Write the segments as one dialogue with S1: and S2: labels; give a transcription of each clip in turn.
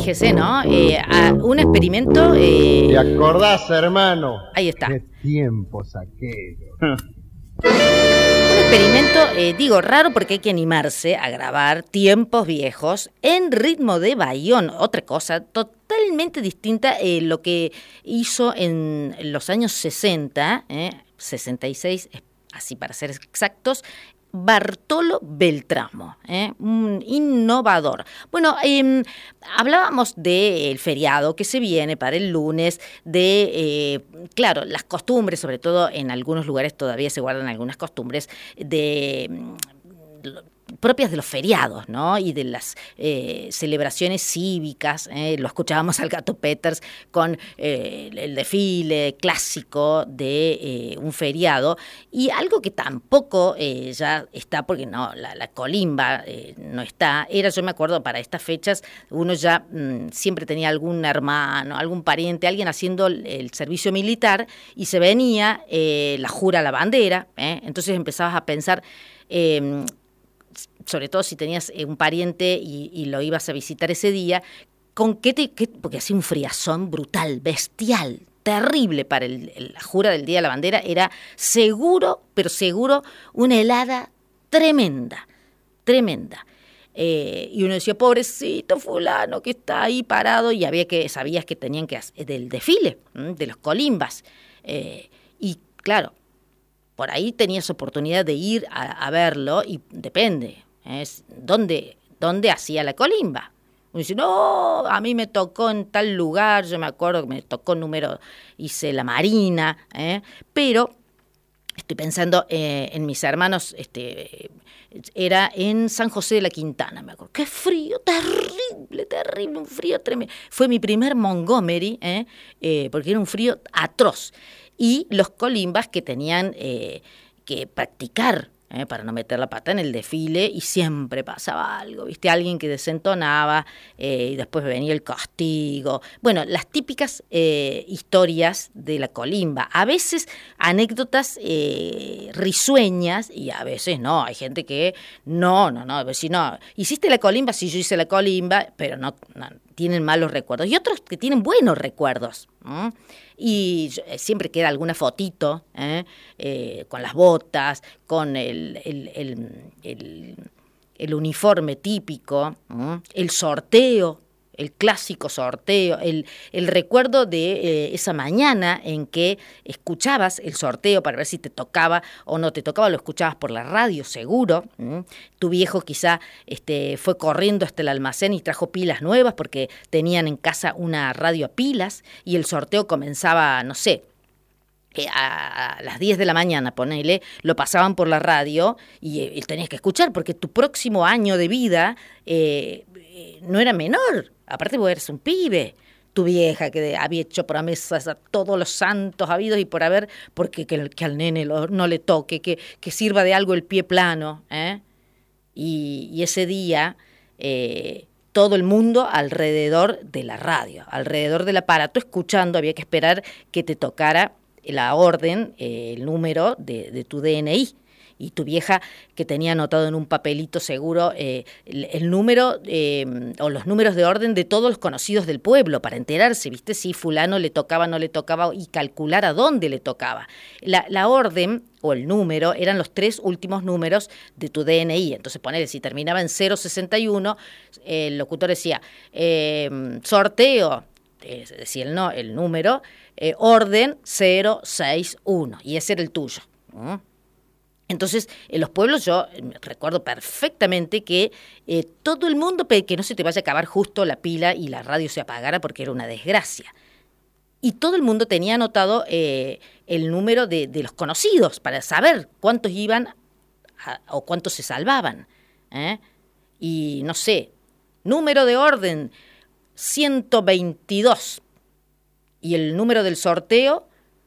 S1: fíjese, ¿no? Un experimento...
S2: ¿Te acordás, hermano?
S1: Ahí está.
S2: Qué tiempos aquellos.
S1: Un experimento, digo, raro porque hay que animarse a grabar tiempos viejos en ritmo de bayón. Otra cosa totalmente distinta lo que hizo en los años 60, 66, así para ser exactos, Bartolo Beltramo, un innovador. Bueno, hablábamos del feriado que se viene para el lunes, claro, las costumbres, sobre todo en algunos lugares todavía se guardan algunas costumbres propias de los feriados, ¿no? Y de las celebraciones cívicas. Lo escuchábamos al Gato Peters con el desfile clásico de un feriado, y algo que tampoco ya está, porque no, la colimba no está. Yo me acuerdo, para estas fechas uno ya siempre tenía algún hermano, algún pariente, alguien haciendo el servicio militar, y se venía la jura a la bandera, entonces empezabas a pensar... sobre todo si tenías un pariente y lo ibas a visitar ese día, porque hacía un friazón brutal, bestial, terrible para la jura del Día de la Bandera. Era seguro, pero seguro, una helada tremenda. Y uno decía, pobrecito fulano que está ahí parado, y sabías que tenían que hacer del desfile, de los colimbas. Y claro, por ahí tenías oportunidad de ir a verlo, y depende, ¿dónde hacía la colimba? Uno dice, no, a mí me tocó en tal lugar, yo me acuerdo que me tocó hice la Marina, pero estoy pensando en mis hermanos, era en San José de la Quintana, me acuerdo. ¡Qué frío! Terrible, un frío tremendo. Fue mi primer Montgomery, porque era un frío atroz. Y los colimbas que tenían que practicar para no meter la pata en el desfile, y siempre pasaba algo, ¿viste? Alguien que desentonaba, y después venía el castigo. Bueno, las típicas historias de la colimba. A veces anécdotas risueñas, y a veces no. Hay gente que no, si no, ¿hiciste la colimba? Sí, yo hice la colimba, pero no tienen malos recuerdos. Y otros que tienen buenos recuerdos. Y siempre queda alguna fotito con las botas, con el uniforme típico, el sorteo, el clásico sorteo, el recuerdo de esa mañana en que escuchabas el sorteo para ver si te tocaba o no te tocaba. Lo escuchabas por la radio, seguro. Tu viejo quizá fue corriendo hasta el almacén y trajo pilas nuevas porque tenían en casa una radio a pilas, y el sorteo comenzaba, no sé, a las 10 de la mañana, ponele, lo pasaban por la radio y tenías que escuchar, porque tu próximo año de vida no era menor. Aparte vos eres un pibe. Tu vieja que había hecho promesas a todos los santos habidos y por haber, porque que al nene no le toque, que sirva de algo el pie plano. Y ese día todo el mundo alrededor de la radio, alrededor del aparato, escuchando. Había que esperar que te tocara la orden, el número de tu DNI. Y tu vieja, que tenía anotado en un papelito seguro el número o los números de orden de todos los conocidos del pueblo, para enterarse, ¿viste? Si fulano le tocaba, no le tocaba, y calcular a dónde le tocaba. La orden o el número eran los 3 últimos números de tu DNI. Entonces, ponele, si terminaba en 061, el locutor decía, sorteo, decía el número, orden 061, y ese era el tuyo. Entonces, en los pueblos yo recuerdo perfectamente que todo el mundo, que no se te vaya a acabar justo la pila y la radio se apagara, porque era una desgracia. Y todo el mundo tenía anotado el número de los conocidos para saber cuántos iban o cuántos se salvaban. Y no sé, número de orden 122 y el número del sorteo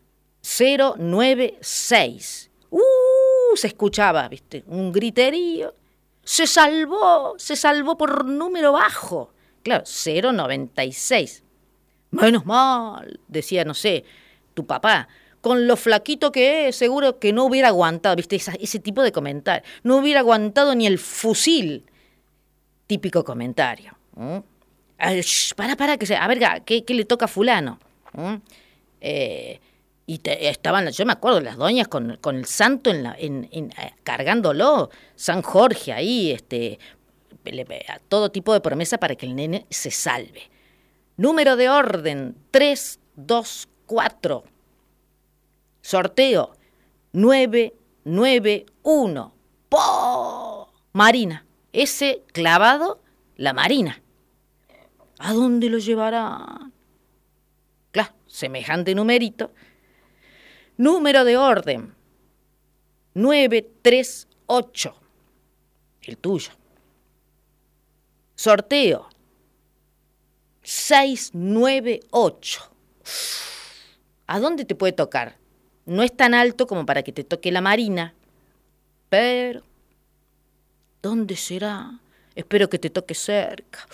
S1: 096. Se escuchaba, ¿viste? Un griterío. Se salvó por número bajo. Claro, 096. Menos mal, decía, no sé, tu papá, con lo flaquito que es, seguro que no hubiera aguantado, ¿viste? Ese tipo de comentario. No hubiera aguantado ni el fusil. Típico comentario. Pará, a ver, ¿qué le toca a fulano? Estaban, yo me acuerdo, las doñas con el santo cargándolo, San Jorge ahí, todo tipo de promesa para que el nene se salve. Número de orden 3, 2, 4. Sorteo 991. ¡Po! Marina. Ese clavado, la Marina. ¿A dónde lo llevará? Claro, semejante numerito. Número de orden 938. El tuyo. Sorteo 698. ¿A dónde te puede tocar? No es tan alto como para que te toque la Marina, pero ¿dónde será? Espero que te toque cerca.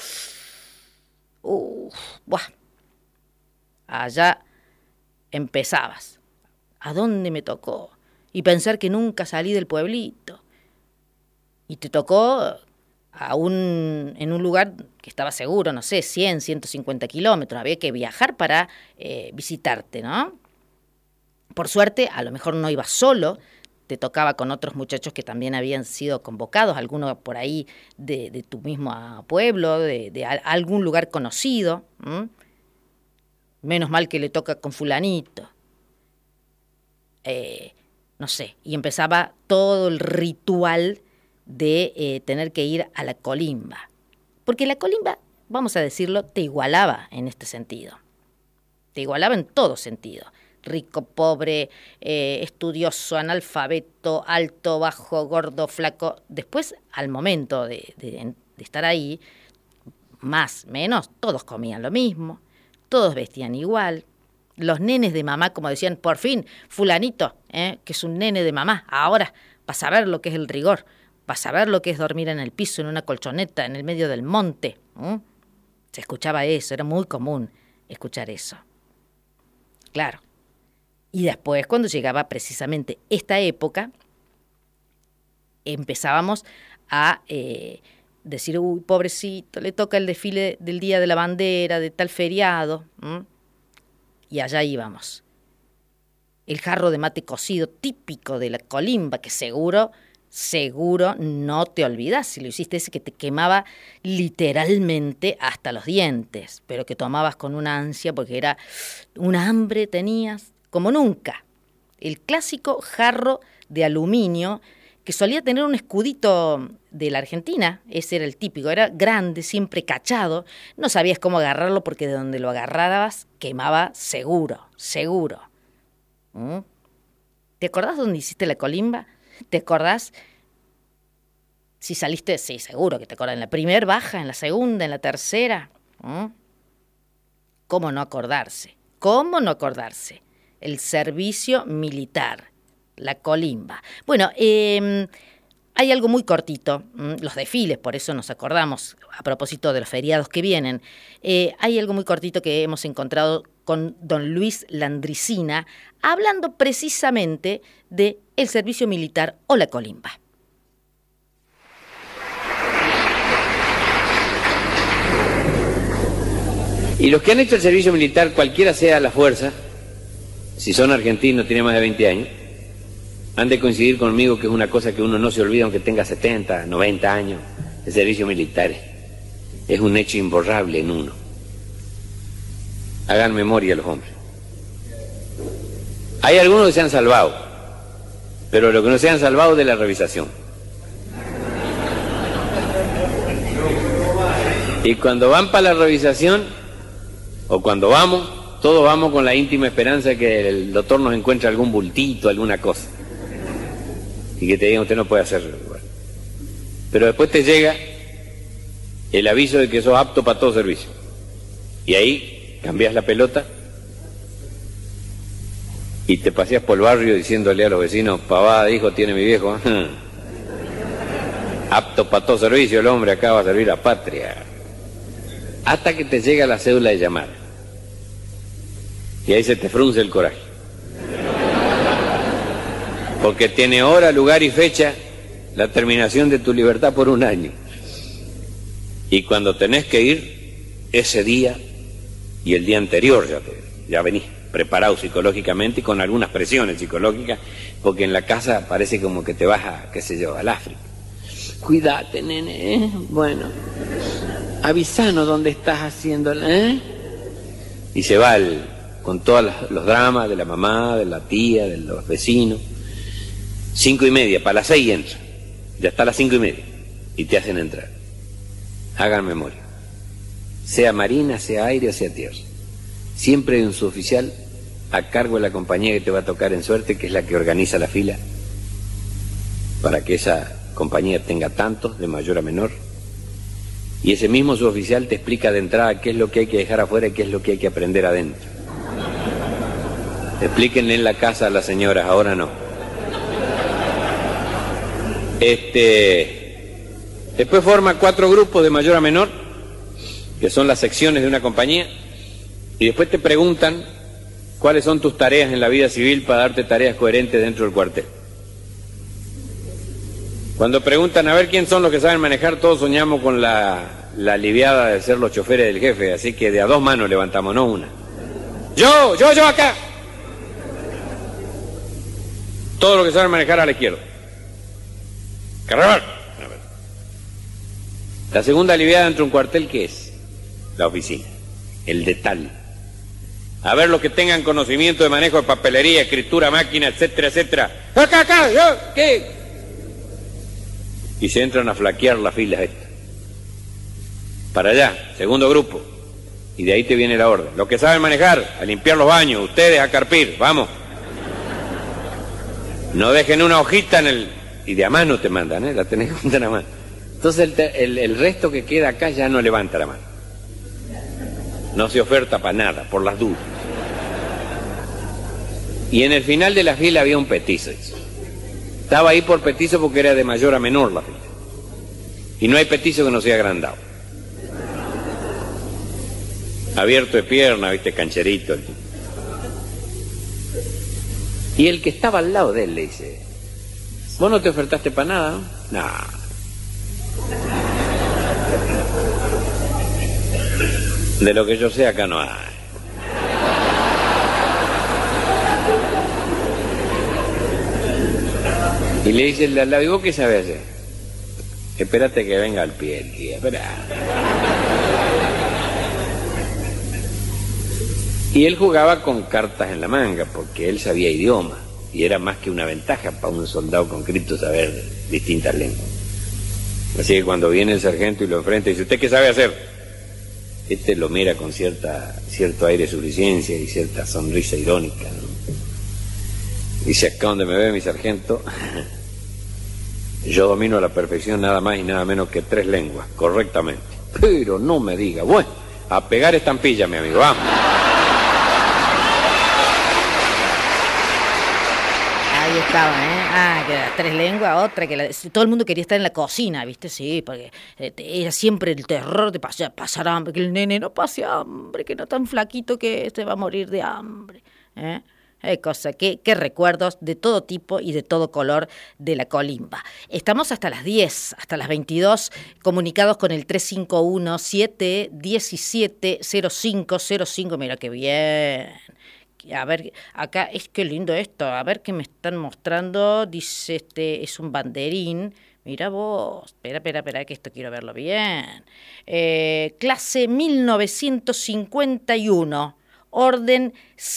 S1: Buah. Allá empezabas. ¿A dónde me tocó? Y pensar que nunca salí del pueblito. Y te tocó en un lugar que estaba seguro, no sé, 100, 150 kilómetros. Había que viajar para visitarte, ¿no? Por suerte, a lo mejor no ibas solo, te tocaba con otros muchachos que también habían sido convocados, algunos por ahí de tu mismo pueblo, de algún lugar conocido. Menos mal que le toca con fulanito. No sé, y empezaba todo el ritual de tener que ir a la colimba. Porque la colimba, vamos a decirlo, te igualaba en este sentido. Te igualaba en todo sentido. Rico, pobre, estudioso, analfabeto, alto, bajo, gordo, flaco. Después, al momento de estar ahí, más, menos, todos comían lo mismo, todos vestían igual. Los nenes de mamá, como decían, por fin, fulanito, que es un nene de mamá, ahora vas a ver lo que es el rigor, vas a ver lo que es dormir en el piso, en una colchoneta, en el medio del monte. Se escuchaba eso, era muy común escuchar eso. Claro. Y después, cuando llegaba precisamente esta época, empezábamos a decir, uy, pobrecito, le toca el desfile del Día de la Bandera, de tal feriado. Y allá íbamos. El jarro de mate cocido típico de la colimba, que seguro no te olvidas si lo hiciste, ese que te quemaba literalmente hasta los dientes, pero que tomabas con una ansia porque era una hambre tenías como nunca. El clásico jarro de aluminio que solía tener un escudito de la Argentina, ese era el típico, era grande, siempre cachado, no sabías cómo agarrarlo porque de donde lo agarrabas quemaba seguro. ¿Te acordás dónde hiciste la colimba? ¿Te acordás si saliste? Sí, seguro que te acordás, en la primera baja, en la segunda, en la tercera. ¿Cómo no acordarse? El servicio militar, la colimba. Bueno, hay algo muy cortito, los desfiles, por eso nos acordamos, a propósito de los feriados que vienen, hay algo muy cortito que hemos encontrado con don Luis Landricina, hablando precisamente de el servicio militar o la colimba.
S3: Y los que han hecho el servicio militar, cualquiera sea la fuerza, si son argentinos, tienen más de 20 años, han de coincidir conmigo que es una cosa que uno no se olvida aunque tenga 70, 90 años. El servicio militar es un hecho imborrable en uno. Hagan memoria los hombres. Hay algunos que se han salvado, pero los que no se han salvado de la revisación. Y cuando van para la revisación, o cuando vamos, todos vamos con la íntima esperanza de que el doctor nos encuentre algún bultito, alguna cosa. Y que te digan, usted no puede hacerlo. Pero después te llega el aviso de que sos apto para todo servicio. Y ahí cambias la pelota y te paseas por el barrio diciéndole a los vecinos, pavada, hijo, tiene mi viejo. Apto para todo servicio, el hombre acá va a servir a patria. Hasta que te llega la cédula de llamada. Y ahí se te frunce el coraje. Porque tiene hora, lugar y fecha la terminación de tu libertad por 1 año. Y cuando tenés que ir, ese día y el día anterior ya venís preparado psicológicamente y con algunas presiones psicológicas, porque en la casa parece como que te vas a, qué sé yo, al África. Cuídate, nene, ¿eh? Bueno, avisanos dónde estás haciendo, ¿eh? Y se va con todos los dramas de la mamá, de la tía, de los vecinos. 5:30, para las 6 entra. Ya está a las 5:30 y te hacen entrar. Hagan memoria. Sea marina, sea aire o sea tierra. Siempre hay un suboficial a cargo de la compañía que te va a tocar en suerte, que es la que organiza la fila, para que esa compañía tenga tantos, de mayor a menor. Y ese mismo suboficial te explica de entrada qué es lo que hay que dejar afuera y qué es lo que hay que aprender adentro. Explíquenle en la casa a las señoras, ahora no. Después forma 4 grupos de mayor a menor, que son las secciones de una compañía, y después te preguntan cuáles son tus tareas en la vida civil para darte tareas coherentes dentro del cuartel. Cuando preguntan a ver quién son los que saben manejar, todos soñamos con la aliviada de ser los choferes del jefe, así que de a 2 manos levantamos, no una. Yo acá. Todos los que saben manejar a la izquierda. Carnaval. La segunda aliviada dentro de un cuartel, ¿qué es? La oficina, el detal. A ver los que tengan conocimiento de manejo de papelería, escritura, máquina, etcétera, etcétera. Acá, yo, ¿qué? Y se entran a flaquear las filas estas. Para allá, segundo grupo. Y de ahí te viene la orden. Los que saben manejar, a limpiar los baños, ustedes a carpir, vamos. No dejen una hojita en el... Y de a mano te mandan, ¿eh? La tenés que juntar a mano. Entonces el resto que queda acá ya no levanta la mano. No se oferta para nada, por las dudas. Y en el final de la fila había un petizo. Estaba ahí por petizo porque era de mayor a menor la fila. Y no hay petizo que no sea agrandado. Abierto de pierna, viste, cancherito. Y el que estaba al lado de él le dice: ¿vos no te ofertaste para nada? No. De lo que yo sé acá no hay. Y le dice el de al lado: ¿y vos qué sabés hacer? Espérate que venga al pie el guía, esperá. Y él jugaba con cartas en la manga, porque él sabía idioma, y era más que una ventaja para un soldado conscripto saber distintas lenguas. Así que cuando viene el sargento y lo enfrenta y dice: ¿usted qué sabe hacer? Este lo mira con cierto aire de suficiencia y cierta sonrisa irónica, ¿no? Dice: acá donde me ve mi sargento, yo domino a la perfección nada más y nada menos que 3 lenguas, correctamente. Pero no me diga, bueno, a pegar estampillas, mi amigo, vamos.
S1: Ahí estaba, ¿eh? Que las 3 lenguas, otra que todo el mundo quería estar en la cocina, ¿viste? Sí, porque era siempre el terror de pasar hambre, que el nene no pase hambre, que no tan flaquito que se va a morir de hambre, ¿eh? Qué recuerdos de todo tipo y de todo color de la colimba. Estamos hasta las 10, hasta las 22, comunicados con el 3517-170505. Mira qué bien. A ver, acá es que lindo esto. A ver qué me están mostrando. Dice, es un banderín. Mira vos, espera, que esto quiero verlo bien. Clase 1951, orden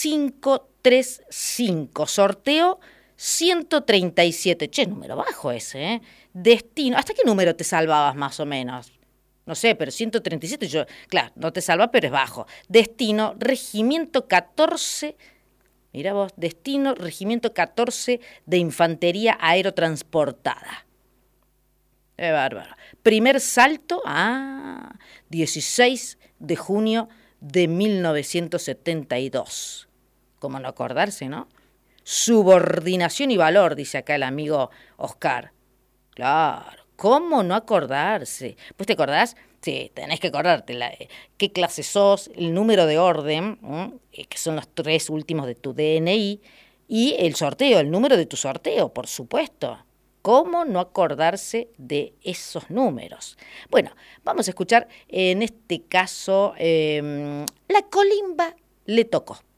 S1: 535, sorteo 137. Che, número bajo ese, ¿eh? Destino, ¿hasta qué número te salvabas más o menos? No sé, pero 137, claro, no te salva, pero es bajo. Destino, regimiento 14, mira vos, destino, regimiento 14 de infantería aerotransportada. Bárbaro. Primer salto, 16 de junio de 1972. ¿Cómo no acordarse, no? Subordinación y valor, dice acá el amigo Oscar. Claro, ¿cómo no acordarse? ¿Pues te acordás? Sí, tenés que acordarte qué clase sos, el número de orden, que son los 3 últimos de tu DNI, y el sorteo, el número de tu sorteo, por supuesto. ¿Cómo no acordarse de esos números? Bueno, vamos a escuchar en este caso La Colimba le tocó.